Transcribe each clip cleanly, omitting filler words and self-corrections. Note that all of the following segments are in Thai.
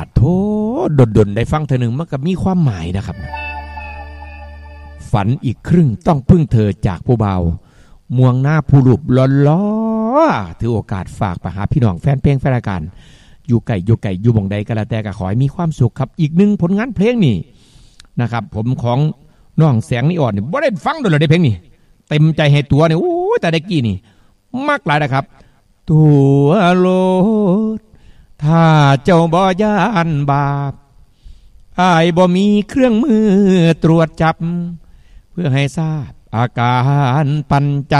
โถดนได้ฟังเธอหนึ่งมันก็มีความหมายนะครับฝันอีกครึ่งต้องพึ่งเธอจากผู้เบามวงหน้าผู้รูปล้อถือโอกาสฝากไปหาพี่น้องแฟนเพลงแฟนรายการอยู่ไก่อยู่บ่งใดก็แล้วแต่ก็ขอให้มีความสุขครับอีกหนึ่งผลงานเพลงนี่นะครับผมของน้องแสงนิอ่อนนี่บ่ได้ฟังโดยเลยได้เพลงนี่เต็มใจให้ตัวนี่โอ้แต่ได้กี้นี่มากหลายนะครับตัวโลดถ้าเจ้าบ่ย่านบาปอ้ายบ่มีเครื่องมือตรวจจับเพื่อให้ทราบอาการปันใจ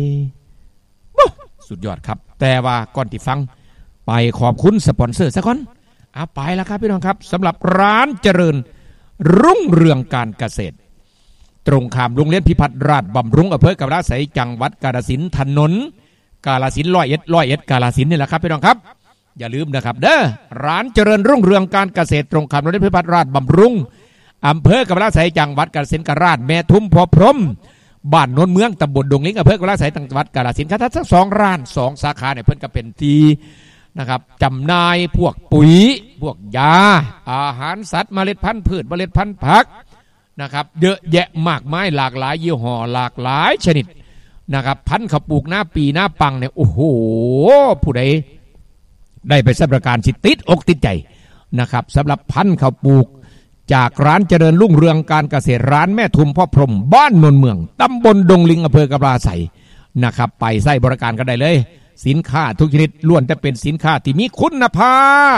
สุดยอดครับแต่ว่าก่อนที่ฟังไปขอบคุณสปอนเซอร์ซะก่อนเอาไปแล้วครับพี่น้องครับสำหรับร้านเจริญรุ่งเรืองการเกษตรตรงข้ามโรงเรียนพิพัฒน์ราชบำรุงอำเภอกาฬสินธุ์จังหวัดกาฬสินธุ์ถนนกาฬสินธุ์ร้อยเอ็ดกาฬสินธุ์นี่แหละครับพี่น้องครับอย่าลืมนะครับเด้อร้านเจริญรุ่งเรืองการเกษตรตรงข้ามโรงเรียนพิพัฒน์ราชบำรุงอำเภอกาฬสินธุ์จังหวัดกาฬสินธุ์กราชแม่ทุมพอพรมบ้านโนนเมืองตำบลดงลิงอำเภอกาฬสินธุ์จังหวัดกาฬสินธุ์ครับทั้ง2ร้าน2สาขาเนี่ยเพิ่นก็เป็นทีนะครับจำหน่ายพวกปุ๋ยพวกยาอาหารสัตว์เมล็ดพันธุ์พืชเมล็ดพันธุ์ผักนะครับเยอะแยะมากมายหลากหลายยี่ห้อหลากหลายชนิดนะครับพันธุ์ข้าวปลูกหน้าปีหน้าปังเนี่ยโอ้โหผู้ใดได้ไปสับประการสิติดอกติดใจนะครับสำหรับพันธุ์ข้าวปลูกจากร้านเจริญรุ่งเรืองการเกษตรร้านแม่ทุมพ่อพรหมบ้านนนเมืองตำบลดงลิงอำเภอกาฬสินธุ์นะครับไปใช้บริการกันได้เลยสินค้าทุกชนิดล้วนจะเป็นสินค้าที่มีคุณภาพ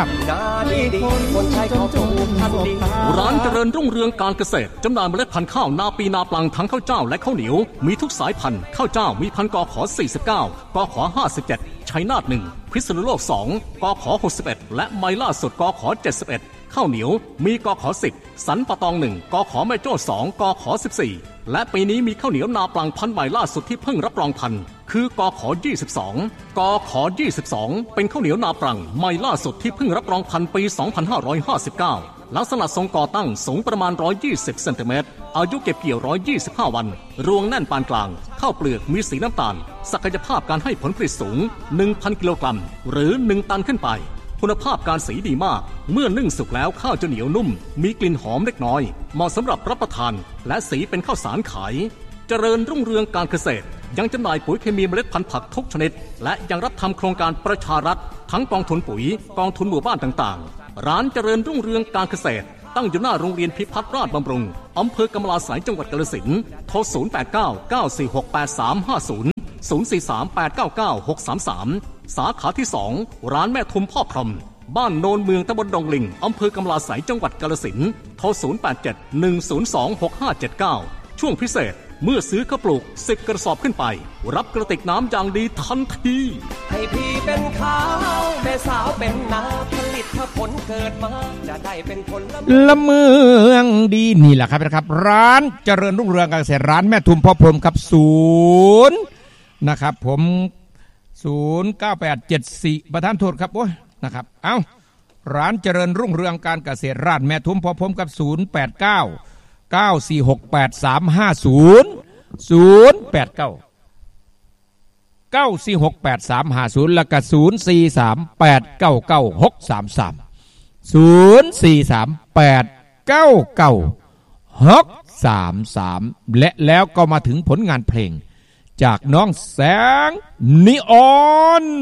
ร้านเจริญรุ่งเรืองการเกษตรจำหน่ายเมล็ดพันธุ์ข้าวนาปีนาปลังทั้งข้าวเจ้าและข้าวเหนียวมีทุกสายพันธุ์ข้าวเจ้ามีพันธุ์กข49กข57ชัยนาท1พิษณุโลก2กข61และไมล่าสุดกข71ข้าวเหนียวมีกข10สันปะตอง1กขแม่โจ้2กข14และปีนี้มีข้าวเหนียวนาปลังพันธุ์ใหม่ล่าสุดที่เพิ่งรับรองพันธุ์คือกข22กข22เป็นข้าวเหนียวนาปลังใหม่ล่าสุดที่เพิ่งรับรองพันธุ์ปี2559ลักษณะทรงก่อตั้งสูงประมาณ120เซนติเมตรอายุเก็บเกี่ยว125วันรวงแน่นปานกลางข้าวเปลือกมีสีน้ำตาลศักยภาพการให้ผลผลิตสูง 1,000 กิโลกรัมหรือ1ตันขึ้นไปคุณภาพการสีดีมากเมื่อนึ่งสุกแล้วข้าวจะเหนียวนุ่มมีกลิ่นหอมเล็กน้อยเหมาะสำหรับรับประทานและสีเป็นข้าวสารขายเจริญรุ่งเรืองการเกษตรยังจำหน่ายปุ๋ยเคมีเมล็ดพันธุ์ผักทุกชนิดและยังรับทำโครงการประชารัฐทั้งกองทุนปุ๋ยกองทุนหมู่บ้านต่างๆร้านเจริญรุ่งเรืองการเกษตรตั้งอยู่หน้าโรงเรียนพิพัฒน์ราชบำรุงอำเภอกำมะลาสัยจังหวัดกาฬสินธุ์โทร0899468350 043899633สาขาที่2ร้านแม่ทุมพ่อพรหมบ้านโนนเมืองตำบลดงลิงอำเภอกำมะลาสัยจังหวัดกาฬสินธุ์โทร0871026579ช่วงพิเศษเมื่อซื้อข้าวปลูก10กระสอบขึ้นไปรับกระติกน้ำอย่างดีทันทีให้พี่เป็นข้าวแม่สาวเป็นนาผลิตผลเกิดมาจะได้เป็นผลละเมืองดีนี่แหละครับร้านเจริญรุ่งเรืองการเกษตรร้านแม่ทุมพ่อพรหมครับ0นะครับผม09874ประธานโทษครับโอ้ยนะครับเอาร้านเจริญรุ่งเรืองการเกษตรร้านแม่ทุมพ่อพรหมกับ089946830 แล้วก็043899633และแล้วก็มาถึงผลงานเพลงจากน้องแสงนิอ่อน